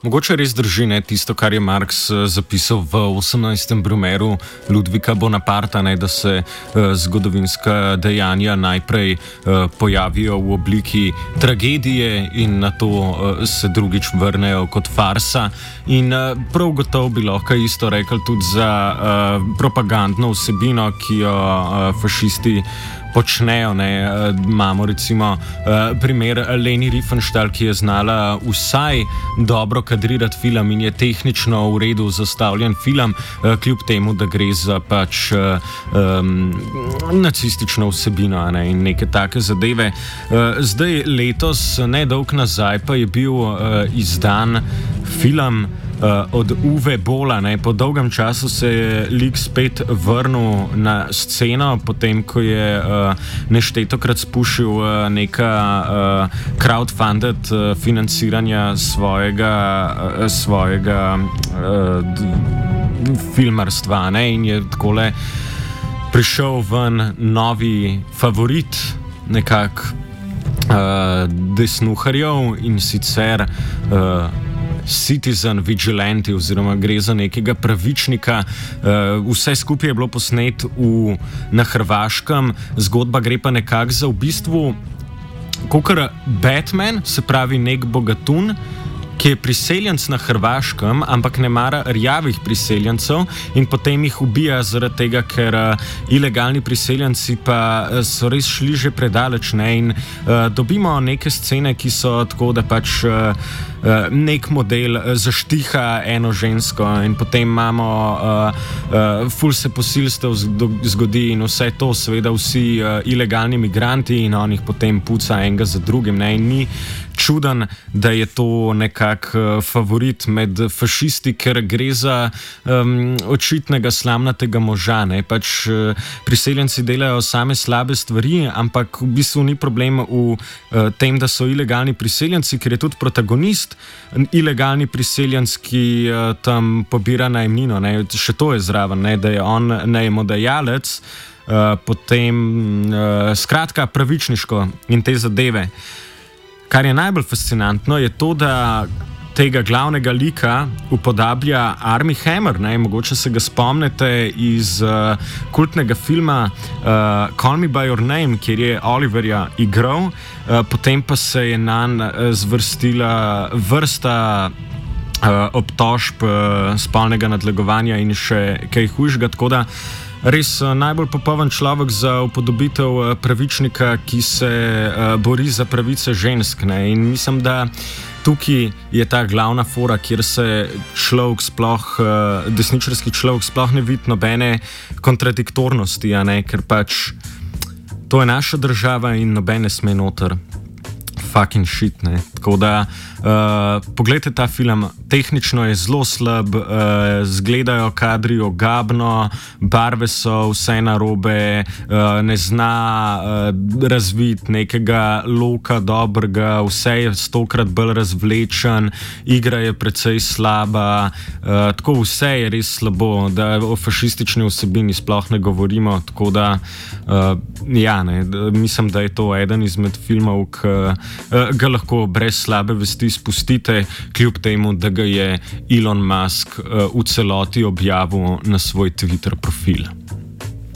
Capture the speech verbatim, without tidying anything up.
Mogoče res drži ne, tisto, kar je Marx zapisal v osemnajstem Brumaireu Ludvika Bonaparta, ne, da se uh, zgodovinska dejanja najprej uh, pojavijo v obliki tragedije in na to uh, se drugič vrnejo kot farsa. In uh, prav gotovo bi lahko isto rekel tudi za uh, propagandno vsebino, ki jo uh, fašisti počnejo. Ne. Imamo recimo primer Leni Riefenstahl, ki je znala vsaj dobro kadrirati film in je tehnično v redu zastavljen film, kljub temu, da gre za pač um, nacistično vsebino, ne, in neke take zadeve. Zdaj letos, nedolgo nazaj, pa je bil uh, izdan film Uh, od Uwe Bolla. Ne. Po dolgem času se je lik spet vrnil na sceno, potem ko je uh, neštetokrat spušil uh, neka uh, crowdfunded uh, financiranja svojega, uh, svojega uh, d- filmarstva, ne. In je takole prišel ven novi favorit nekak uh, desnuharjev, in sicer uh, Citizen Vigilante, oziroma gre za nekega pravičnika. Vse skupaj je bilo posnet v, na Hrvaškem, zgodba gre pa nekako za v bistvu kakor Batman, se pravi nek bogatun, ki je priseljenc na Hrvaškem, ampak ne mara rjavih priseljencev in potem jih ubija zaradi tega, ker uh, ilegalni priseljenci pa uh, so res šli že predaleč, ne, in uh, dobimo neke scene, ki so tako, da pač uh, uh, nek model uh, zaštiha eno žensko in potem imamo uh, uh, ful se posilstev zgodi in vse to, seveda vsi uh, ilegalni migranti, in on jih potem puca enega za drugim, ne, in ni čuden, da je to nekak uh, favorit med fašisti, ker gre za um, očitnega slamnatega moža, ne. Pač uh, priseljenci delajo same slabe stvari, ampak v bistvu ni problem v uh, tem, da so ilegalni priseljenci, ker je tudi protagonist ilegalni priseljenc, ki uh, tam pobira najemnino, ne. Še to je zraven, ne, da je on najemodajalec, uh, potem uh, skratka pravičniško in te zadeve. Kar je najbolj fascinantno, je to, da tega glavnega lika upodablja Armie Hammer. Ne? Mogoče se ga spomnite iz uh, kultnega filma uh, Call Me By Your Name, kjer je Oliverja igral, uh, potem pa se je nanj uh, zvrstila vrsta uh, obtožb uh, spolnega nadlegovanja in še kaj hujšega, tako da res uh, najbolj popoln človek za upodobitev uh, pravičnika, ki se uh, bori za pravice žensk. Ne? In mislim, da tukaj je ta glavna fora, kjer se človek sploh, uh, desničarski človek sploh ne vidi nobene kontradiktornosti, a ne? Ker pač to je naša država in nobene sme noter. Fucking shit, ne. Tako da uh, pogledajte ta film, tehnično je zelo slab, uh, zgledajo kadri ogabno, barve so vse narobe, uh, ne zna uh, razviti nekega loka dobrega, vse je stokrat bolj razvlečen, igra je precej slaba, uh, tako vse je res slabo, da o fašistični vsebini sploh ne govorimo, tako da uh, ja, ne, mislim, da je to eden izmed filmov, ki ga lahko brez slabe vesti spustite, kljub temu, da ga je Elon Musk v celoti objavil na svoj Twitter profil.